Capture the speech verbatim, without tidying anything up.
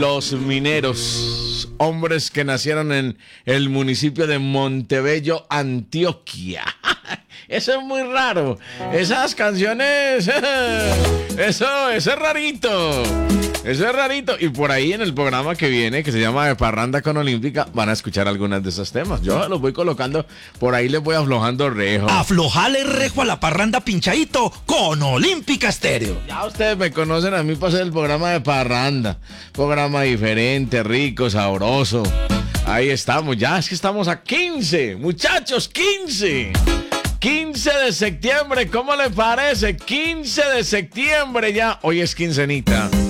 Los Mineros, hombres que nacieron en el municipio de Montebello, Antioquia. Eso es muy raro. Esas canciones, eso, eso es rarito. Eso es rarito. Y por ahí en el programa que viene, que se llama De Parranda con Olímpica, van a escuchar algunas de esos temas. Yo los voy colocando, por ahí les voy aflojando rejo. Aflojale rejo a la parranda pinchadito con Olímpica Estéreo. Ya ustedes me conocen a mí para hacer el programa de parranda. Programa diferente, rico, sabroso. Ahí estamos, ya es que estamos a quince, muchachos, quince. quince de septiembre, ¿cómo le parece? quince de septiembre ya, hoy es quincenita.